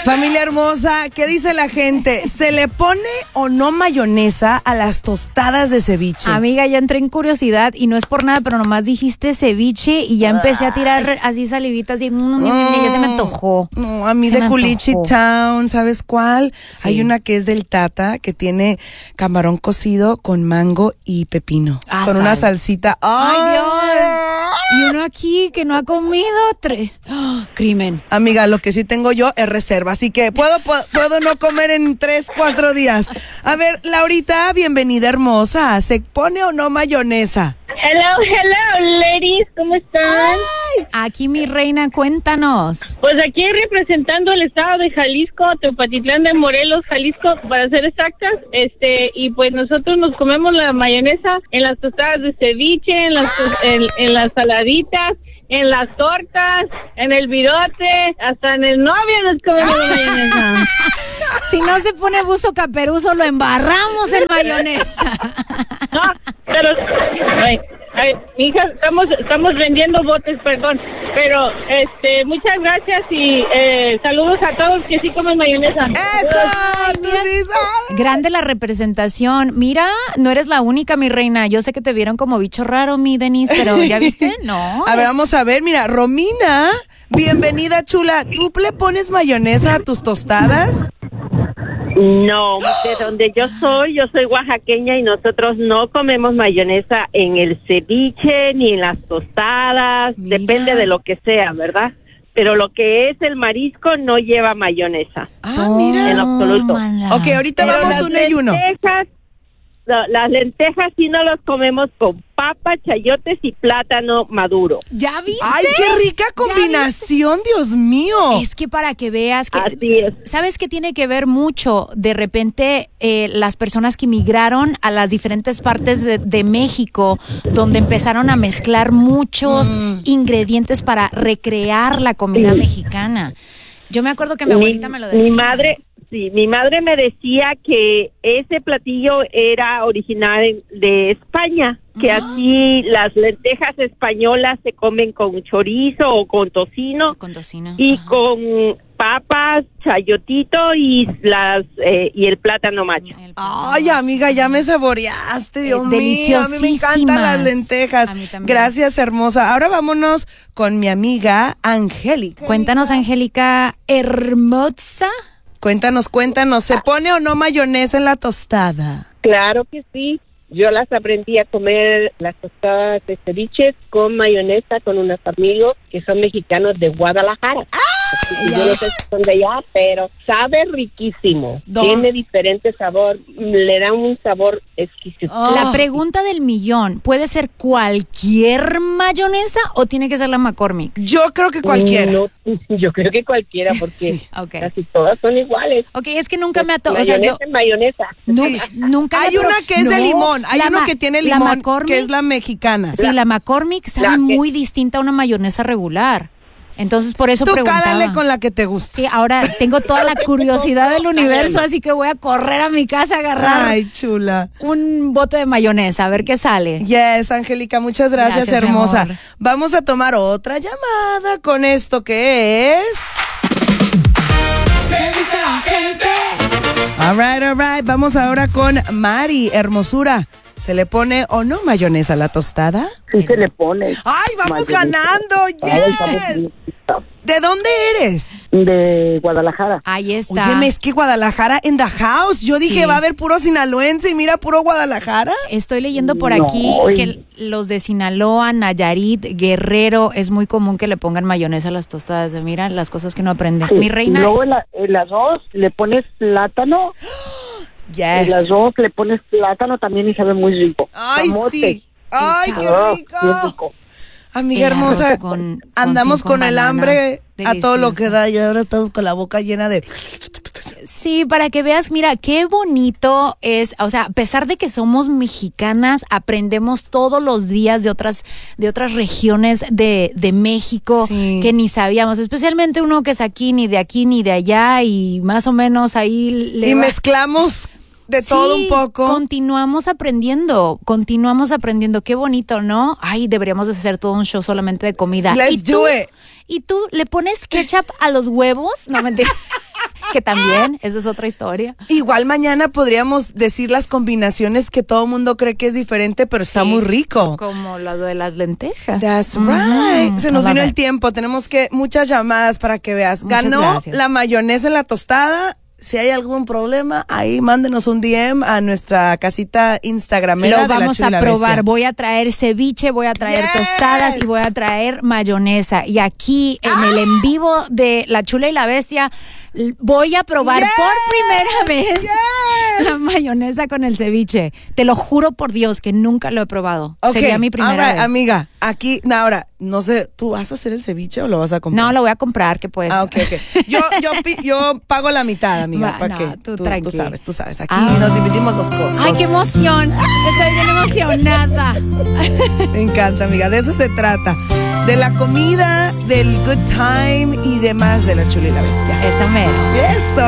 Familia hermosa, ¿qué dice la gente? ¿Se le pone o no mayonesa a las tostadas de ceviche? Amiga, ya entré en curiosidad y no es por nada, pero nomás dijiste ceviche y ya empecé a tirar así salivitas y ya se me antojó. No, a mí de Culichi Town, ¿sabes cuál? Sí. Hay una que es del Tata, que tiene camarón cocido con mango y pepino. Con una salsita. ¡Ay, Dios! Y uno aquí que no ha comido. Crimen. Amiga, lo que sí tengo yo es reserva, así que puedo no comer en 3-4 días. A ver, Laurita, bienvenida hermosa. ¿Se pone o no mayonesa? Hello, ladies, ¿cómo están? Ay, aquí mi reina, cuéntanos. Pues aquí representando el estado de Jalisco, Tepatitlán de Morelos, Jalisco, para ser exactas, y pues nosotros nos comemos la mayonesa en las tostadas de ceviche, en las saladitas, en las tortas, en el virote, hasta en el novio nos comemos la mayonesa. Si no se pone buzo caperuso, lo embarramos en mayonesa. No, pero hija, estamos vendiendo botes, perdón, pero muchas gracias y saludos a todos que sí comen mayonesa. ¡Eso! ¡Tú sí sabes! Grande la representación. Mira, no eres la única, mi reina. Yo sé que te vieron como bicho raro, mi Denise, pero ¿ya viste? No. A ver, vamos a ver, mira, Romina, bienvenida, chula. ¿Tú le pones mayonesa a tus tostadas? No, de donde yo soy oaxaqueña y nosotros no comemos mayonesa en el ceviche ni en las tostadas, Mira. Depende de lo que sea, ¿verdad? Pero lo que es el marisco no lleva mayonesa. Mira. En absoluto. Ok, ahorita Pero vamos uno y uno. Las lentejas sí no las comemos con papa, chayotes y plátano maduro. ¿Ya viste? ¡Ay, qué rica combinación, Dios mío! Es que para que veas que... Así es. ¿Sabes qué tiene que ver mucho? De repente, las personas que migraron a las diferentes partes de México, donde empezaron a mezclar muchos ingredientes para recrear la comida mexicana. Yo me acuerdo que mi abuelita me lo decía. Mi madre me decía que ese platillo era original de España, que aquí las lentejas españolas se comen con chorizo o con tocino. Y con papas, chayotito y el plátano macho. Ay, amiga, ya me saboreaste, Dios mío. Deliciosísimas. A mí me encantan las lentejas. A mí también. Gracias, hermosa. Ahora vámonos con mi amiga Angélica. Cuéntanos, Angélica hermosa. Cuéntanos, ¿se pone o no mayonesa en la tostada? Claro que sí. Yo las aprendí a comer las tostadas de ceviche con mayonesa con unos amigos que son mexicanos de Guadalajara. Yo no sé si son de allá, pero sabe riquísimo. Tiene diferente sabor, le da un sabor exquisito. La pregunta del millón, ¿puede ser cualquier mayonesa o tiene que ser la McCormick? Yo creo que cualquiera. No, yo creo que cualquiera, porque Sí. Okay. casi todas son iguales. Ok, es que nunca me ató. Mayonesa. Nunca Hay una que es de limón, hay uno que tiene limón, que es la mexicana. Sí, la McCormick sabe muy distinta a una mayonesa regular. Entonces, por eso Tú preguntaba. cálale con la que te gusta. Sí, ahora tengo toda la curiosidad del universo, así que voy a correr a mi casa a agarrar Ay, chula. un bote de mayonesa, a ver qué sale. Yes, Angélica, muchas gracias, Gracias, mi hermosa. amor. Vamos a tomar otra llamada con esto que es... ¿Qué dice la gente? All right. Vamos ahora con Mari, hermosura. ¿Se le pone o no mayonesa a la tostada? Sí se le pone. ¡Ay, vamos Mayonesa. ganando! ¡Yes! ¿De dónde eres? De Guadalajara. Ahí está. Óyeme, es que Guadalajara en the house. Yo dije, Sí. va a haber puro sinaloense y mira, puro Guadalajara. Estoy leyendo por No, aquí que los de Sinaloa, Nayarit, Guerrero, es muy común que le pongan mayonesa a las tostadas. Mira las cosas que no aprenden. Sí. Mi reina. Y luego el arroz le pones plátano. Yes. El arroz le pones plátano también y sabe muy rico. Ay, Camote. sí. Ay, qué Ah, rico. bien rico. Amiga El arroz hermosa, con andamos cinco con el bananas. hambre a todo lo que Delicioso. da y ahora estamos con la boca llena de... Sí, para que veas, mira, qué bonito es, o sea, a pesar de que somos mexicanas, aprendemos todos los días de otras regiones de México Sí. que ni sabíamos, especialmente uno que es aquí ni de allá y más o menos ahí le Y va. mezclamos de todo un poco. Continuamos aprendiendo, qué bonito, ¿no? Ay, deberíamos de hacer todo un show solamente de comida. Let's do it. ¿Y tú le pones ketchup a los huevos? No, mentira. Que también, esa es otra historia. Igual mañana podríamos decir las combinaciones que todo el mundo cree que es diferente, pero está muy rico. Como lo de las lentejas. That's right. Se nos Va a vino ver. el tiempo. Tenemos muchas llamadas para que veas. Muchas Ganó gracias. la mayonesa en la tostada. Si hay algún problema, ahí mándenos un DM a nuestra casita instagramera. Lo vamos a probar. Voy a traer ceviche, voy a traer Yes. tostadas y voy a traer mayonesa. Y aquí en el en vivo de La Chula y la Bestia voy a probar Yes. por primera vez Yes. la mayonesa con el ceviche. Te lo juro por Dios que nunca lo he probado. Sería mi primera vez. Amiga, aquí, ahora, no sé, ¿tú vas a hacer el ceviche o lo vas a comprar? No, lo voy a comprar, que pues. Ah, ok. Yo pago la mitad, amiga. Va, ¿Para no, qué? tú Tú tranqui. sabes. Aquí nos dividimos los costos. ¡Ay, qué emoción! Estoy bien emocionada. Me encanta, amiga. De eso se trata. De la comida, del good time y demás de La Chula y la Bestia. Eso mero. Eso.